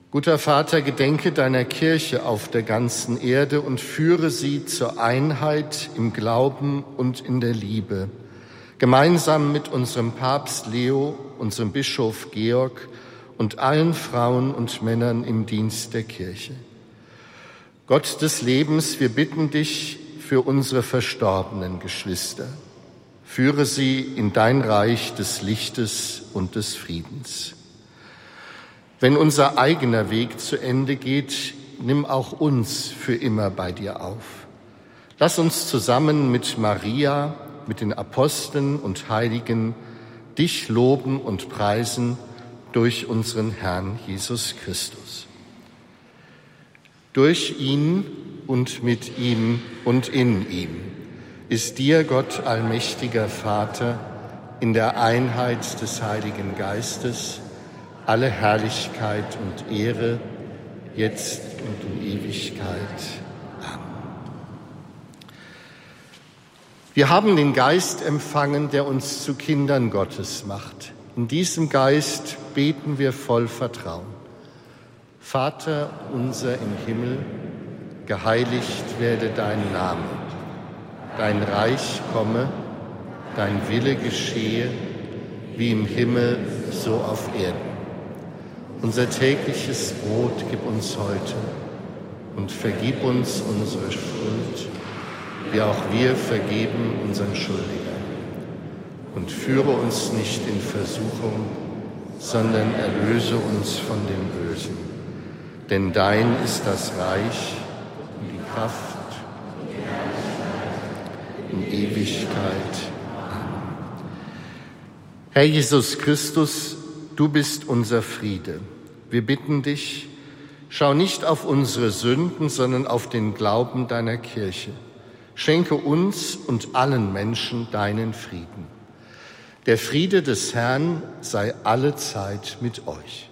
Guter Vater, gedenke deiner Kirche auf der ganzen Erde und führe sie zur Einheit im Glauben und in der Liebe, gemeinsam mit unserem Papst Leo, unserem Bischof Georg und allen Frauen und Männern im Dienst der Kirche. Gott des Lebens, wir bitten dich für unsere verstorbenen Geschwister. Führe sie in dein Reich des Lichtes und des Friedens. Wenn unser eigener Weg zu Ende geht, nimm auch uns für immer bei dir auf. Lass uns zusammen mit Maria, mit den Aposteln und Heiligen dich loben und preisen durch unseren Herrn Jesus Christus. Durch ihn und mit ihm und in ihm ist dir, Gott allmächtiger Vater, in der Einheit des Heiligen Geistes alle Herrlichkeit und Ehre, jetzt und in Ewigkeit. Amen. Wir haben den Geist empfangen, der uns zu Kindern Gottes macht. In diesem Geist beten wir voll Vertrauen. Vater unser im Himmel, geheiligt werde dein Name. Dein Reich komme, dein Wille geschehe, wie im Himmel, so auf Erden. Unser tägliches Brot gib uns heute und vergib uns unsere Schuld, wie auch wir vergeben unseren Schuldigern. Und führe uns nicht in Versuchung, sondern erlöse uns von dem Bösen. Denn dein ist das Reich und die Kraft in Ewigkeit. Amen. Herr Jesus Christus, du bist unser Friede. Wir bitten dich, schau nicht auf unsere Sünden, sondern auf den Glauben deiner Kirche. Schenke uns und allen Menschen deinen Frieden. Der Friede des Herrn sei allezeit mit euch.